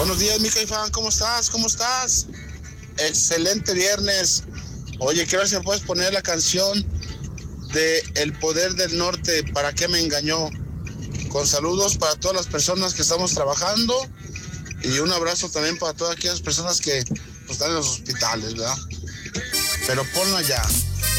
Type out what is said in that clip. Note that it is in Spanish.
Buenos días, mi Caifán, ¿cómo estás? ¿Cómo estás? Excelente viernes. Oye, quiero ver si me puedes poner la canción de El Poder del Norte, ¿para qué me engañó? Con saludos para todas las personas que estamos trabajando y un abrazo también para todas aquellas personas que pues, están en los hospitales, ¿verdad? Pero ponla ya.